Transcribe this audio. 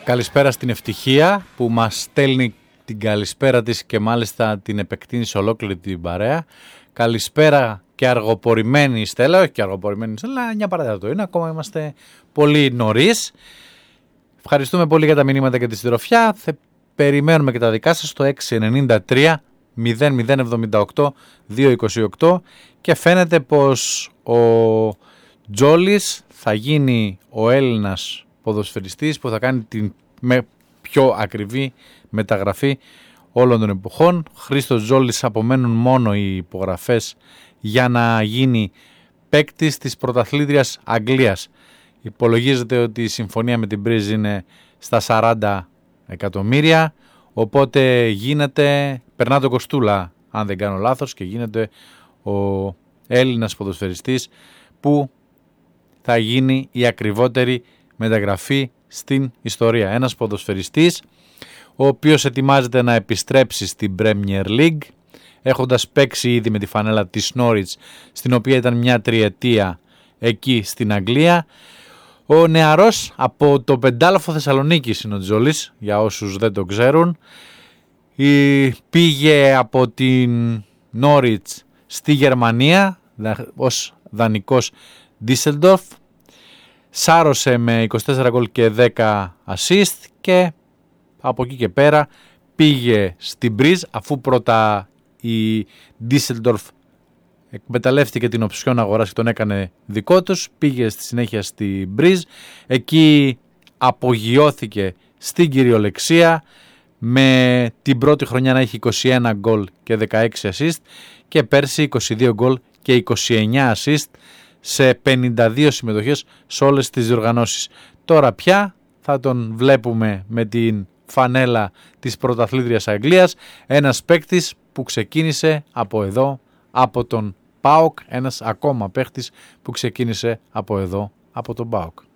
Καλησπέρα στην Ευτυχία που μας στέλνει την καλησπέρα της και μάλιστα την επεκτείνησε ολόκληρη την παρέα. Καλησπέρα και αργοπορημένη Στέλλα, όχι και αργοπορημένη Στέλλα, 9 παρατέταρτο είναι, ακόμα είμαστε πολύ νωρίς. Ευχαριστούμε πολύ για τα μηνύματα και τη συντροφιά. Περιμένουμε και τα δικά σας στο 693 0078 228 και φαίνεται πως ο Τζόλης θα γίνει ο Έλληνας ποδοσφαιριστής που θα κάνει την πιο ακριβή μεταγραφή όλων των εποχών. Χρήστος Τζόλης, απομένουν μόνο οι υπογραφές για να γίνει παίκτης της πρωταθλήτριας Αγγλίας. Υπολογίζεται ότι η συμφωνία με την Μπρίζ είναι στα 40 εκατομμύρια, οπότε περνά το Κοστούλα αν δεν κάνω λάθος και γίνεται ο Έλληνας ποδοσφαιριστής που θα γίνει η ακριβότερη μεταγραφή στην ιστορία. Ένας ποδοσφαιριστής ο οποίος ετοιμάζεται να επιστρέψει στην Premier League, έχοντας παίξει ήδη με τη φανέλα της Norwich, στην οποία ήταν μια τριετία εκεί στην Αγγλία. Ο νεαρός από το πεντάλαφο Θεσσαλονίκης είναι ο Τζόλης, για όσους δεν το ξέρουν. Πήγε από την Norwich στη Γερμανία ως δανεικός Düsseldorf. Σάρωσε με 24 γκολ και 10 assist και από εκεί και πέρα πήγε στην Μπριζ, αφού πρώτα η Düsseldorf εκμεταλλεύτηκε την οψιόν αγοράς και τον έκανε δικό τους. Πήγε στη συνέχεια στη Μπριζ, εκεί απογειώθηκε στην κυριολεξία με την πρώτη χρονιά να έχει 21 γκολ και 16 assist και πέρσι 22 γκολ και 29 assist σε 52 συμμετοχές σε όλες τις διοργανώσεις. Τώρα πια θα τον βλέπουμε με την φανέλα της πρωταθλήτριας Αγγλίας, ένας παίκτης που ξεκίνησε από εδώ, από τον ΠΑΟΚ, ένας ακόμα παίκτης που ξεκίνησε από εδώ, από τον ΠΑΟΚ.